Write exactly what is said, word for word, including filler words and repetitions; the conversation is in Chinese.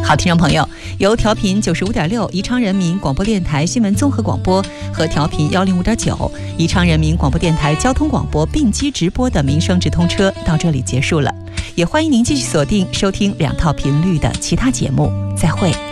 好，听众朋友，由调频九十五点六宜昌人民广播电台新闻综合广播和调频幺零五点九宜昌人民广播电台交通广播并机直播的民生直通车到这里结束了，也欢迎您继续锁定收听两套频率的其他节目，再会。